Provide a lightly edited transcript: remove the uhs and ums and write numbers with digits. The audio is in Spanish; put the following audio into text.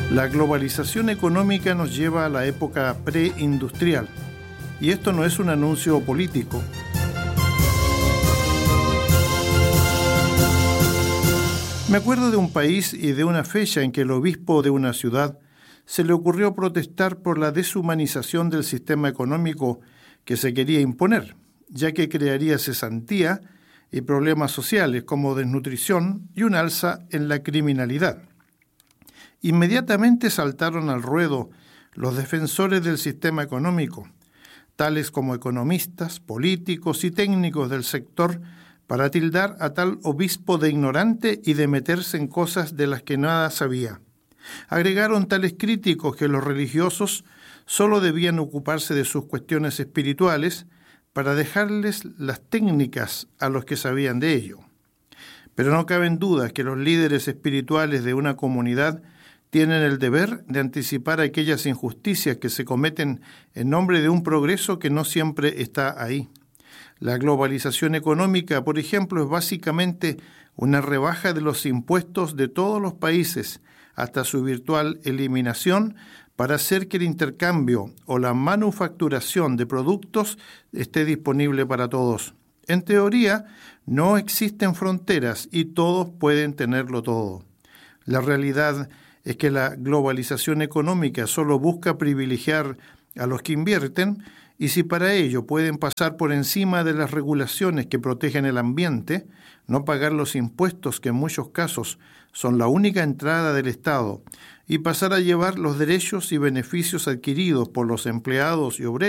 La globalización económica nos lleva a la época preindustrial, y esto no es un anuncio político. Me acuerdo de un país y de una fecha en que el obispo de una ciudad se le ocurrió protestar por la deshumanización del sistema económico que se quería imponer, ya que crearía cesantía y problemas sociales como desnutrición y un alza en la criminalidad. Inmediatamente saltaron al ruedo los defensores del sistema económico, tales como economistas, políticos y técnicos del sector, para tildar a tal obispo de ignorante y de meterse en cosas de las que nada sabía. Agregaron tales críticos que los religiosos solo debían ocuparse de sus cuestiones espirituales para dejarles las técnicas a los que sabían de ello. Pero no caben dudas que los líderes espirituales de una comunidad tienen el deber de anticipar aquellas injusticias que se cometen en nombre de un progreso que no siempre está ahí. La globalización económica, por ejemplo, es básicamente una rebaja de los impuestos de todos los países hasta su virtual eliminación para hacer que el intercambio o la manufacturación de productos esté disponible para todos. En teoría, no existen fronteras y todos pueden tenerlo todo. La realidad es que la globalización económica solo busca privilegiar a los que invierten, y si para ello pueden pasar por encima de las regulaciones que protegen el ambiente, no pagar los impuestos que en muchos casos son la única entrada del Estado, y pasar a llevar los derechos y beneficios adquiridos por los empleados y obreros